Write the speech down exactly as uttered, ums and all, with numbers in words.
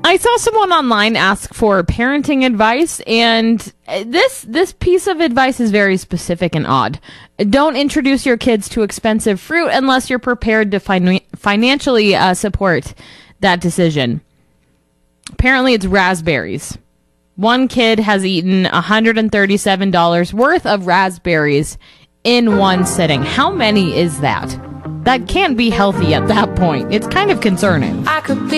I saw someone online ask for parenting advice, and this this piece of advice is very specific and odd. Don't introduce your kids to expensive fruit unless you're prepared to fin- financially uh, support that decision. Apparently, it's raspberries. One kid has eaten one hundred thirty-seven dollars worth of raspberries in one sitting. How many is that? That can't be healthy at that point. It's kind of concerning. I could be